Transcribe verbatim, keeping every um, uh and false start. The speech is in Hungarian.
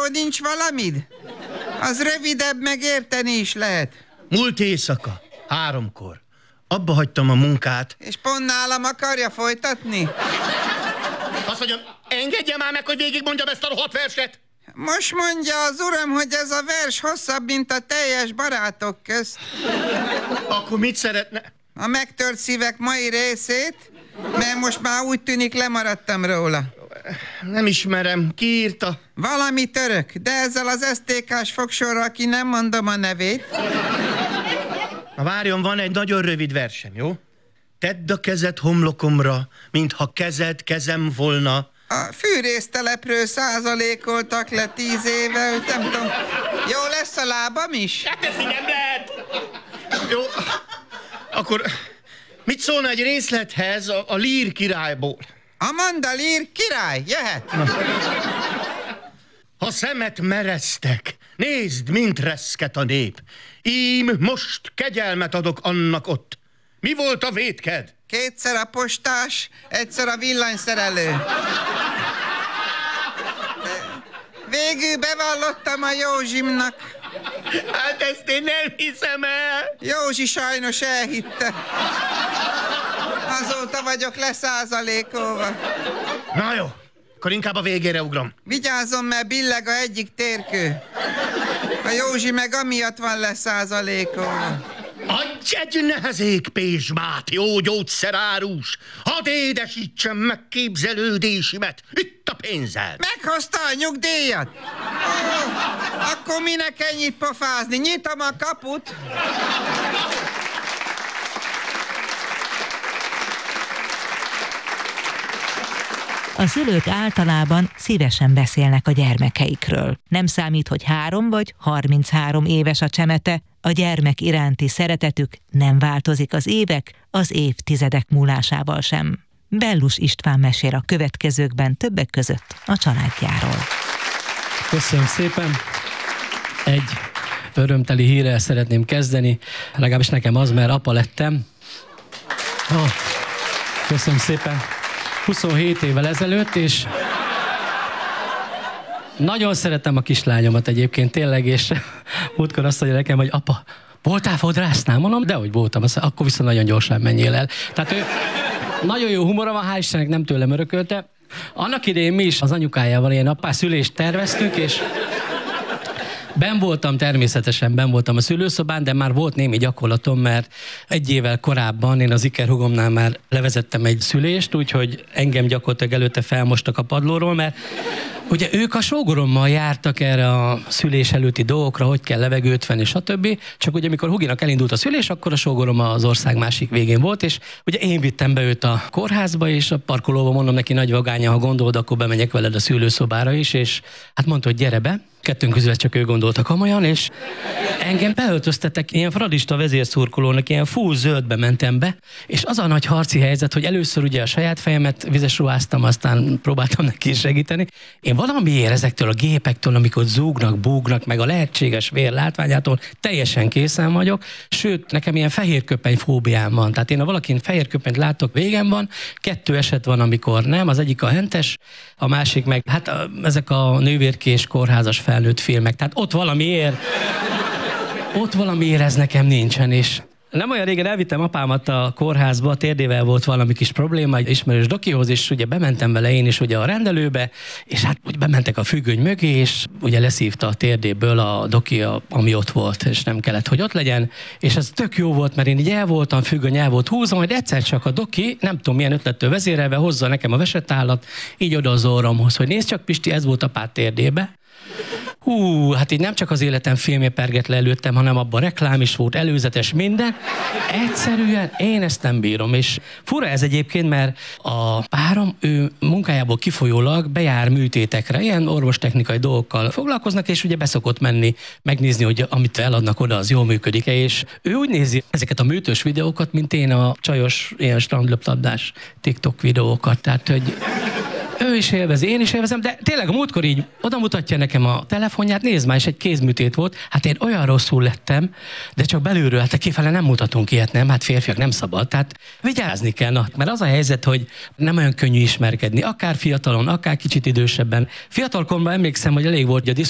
Attól nincs valamid? Az rövidebb, megérteni is lehet. Múlt éjszaka, háromkor. Abba hagytam a munkát. És pont nálam akarja folytatni? Azt mondjam, engedje már meg, hogy végigmondjam ezt a rohadt verset! Most mondja az uram, hogy ez a vers hosszabb, mint a teljes barátok közt. Akkor mit szeretne? A megtört szívek mai részét, mert most már úgy tűnik lemaradtam róla. Nem ismerem, ki írta? Valami török, de ezzel az es té ká-s fogsorral, ki nem mondom a nevét. Na várjon, van egy nagyon rövid versem, jó? Tedd a kezed homlokomra, mintha kezed kezem volna. A fűrésztelepről százalékoltak le tíz éve, hogy nem tudom. Jó lesz a lábam is? Hát ez így nem lehet! Jó, akkor mit szólna egy részlethez a, a Lír királyból? A Mandalír király, jöhet? Na. Ha szemet mereztek, nézd, mint reszket a nép. Ím most kegyelmet adok annak ott. Mi volt a vétked? Kétszer a postás, egyszer a villanyszerelő. Végül bevallottam a Józsimnak. Hát ezt én nem hiszem el. Józsi sajnos elhitte. Azóta vagyok leszázalékolva. Na jó, akkor inkább a végére ugrom. Vigyázzon, mert billeg a egyik térkő. A Józsi meg amiatt van leszázalékolva. Adj egy nehezék pézsmát, jó gyógyszerárus! Hadd édesítsem meg képzelődésimet! Itt a pénzzel! Meghozta a nyugdíjat? Ó, akkor minek ennyit pofázni? Nyitom a kaput. A szülők általában szívesen beszélnek a gyermekeikről. Nem számít, hogy három vagy harminchárom éves a csemete, a gyermek iránti szeretetük nem változik az évek, az évtizedek múlásával sem. Bellus István mesél a következőkben többek között a családjáról. Köszönöm szépen! Egy örömteli hírrel szeretném kezdeni, legalábbis nekem az, mert apa lettem. Oh, köszönöm szépen! huszonhét évvel ezelőtt, és nagyon szeretem a kislányomat egyébként tényleg, és múltkor azt mondja nekem, hogy apa, voltál fodrásznál? Mondom, de hogy voltam, azt, akkor viszont nagyon gyorsan menjél el. Tehát ő nagyon jó humora van, hál' Istennek nem tőlem örökölte. Annak idején mi is az anyukájával ilyen apás szülést terveztük, és benn voltam, természetesen benn voltam a szülőszobán, de már volt némi gyakorlatom, mert egy évvel korábban én az ikerhugomnál már levezettem egy szülést, úgyhogy engem gyakorlatilag előtte felmostak a padlóról, mert ugye ők a sógorommal jártak erre a szülés előtti dolgokra, hogy kell levegőt venni, stb. Csak ugye amikor Huginak elindult a szülés, akkor a sógorom az ország másik végén volt, és ugye én vittem be őt a kórházba, és a parkolóban mondom neki, nagy vagánya, ha gondolod, akkor bemegyek veled a szülőszobára is, és hát mondta, hogy gyere be. Kettőnk közül csak ő gondolta komolyan, és engem beöltöztettek ilyen fradista vezérszurkolónak, ilyen full zöldbe mentem be, és az a nagy harci helyzet, hogy először ugye a saját fejemet vizes ruháztam, aztán próbáltam neki segíteni. Én valamiért ezektől a gépektől, amikor zúgnak, búgnak, meg a lehetséges vér látványától teljesen készen vagyok, sőt, nekem ilyen fehérköpeny fóbiám van. Tehát én, ha valakin fehérköpenyt látok, végem van, kettő eset van, amikor nem, az egyik a hentes, a másik meg, hát a, ezek a nővérkés kórházas felnőtt filmek. Tehát ott valamiért, ott valamiért ez nekem nincsen, és nem olyan régen elvittem apámat a kórházba, a térdével volt valami kis probléma, egy ismerős dokihoz, és ugye bementem vele én is ugye a rendelőbe, és hát úgy bementek a függöny mögé, és ugye leszívta a térdéből a doki, ami ott volt, és nem kellett, hogy ott legyen, és ez tök jó volt, mert én így el voltam, függöny el volt húzva, majd egyszer csak a doki, nem tudom milyen ötlettől vezérelve, hozza nekem a vesetállat, így oda az orromhoz, hogy nézd csak, Pisti, ez volt apád térdébe. Hú, hát így nem csak az életem filmje perget le előttem, hanem abban reklám is volt, előzetes minden. Egyszerűen én ezt nem bírom, és fura ez egyébként, mert a párom, ő munkájából kifolyólag bejár műtétekre, ilyen orvostechnikai dolgokkal foglalkoznak, és ugye beszokott menni, megnézni, hogy amit eladnak oda, az jól működik-e, és ő úgy nézi ezeket a műtős videókat, mint én a csajos, ilyen strandlöplabdás TikTok videókat, tehát, hogy ő is élvezi, én is élvezem, de tényleg a múltkor így oda mutatja nekem a telefonját, nézd már, és egy kézműtét volt, hát én olyan rosszul lettem, de csak belülről, hát kifele nem mutatunk ilyet, nem, hát férfiak nem szabad, tehát vigyázni kell, na, mert az a helyzet, hogy nem olyan könnyű ismerkedni, akár fiatalon, akár kicsit idősebben. Fiatalkoromban emlékszem, hogy elég volt, hogy a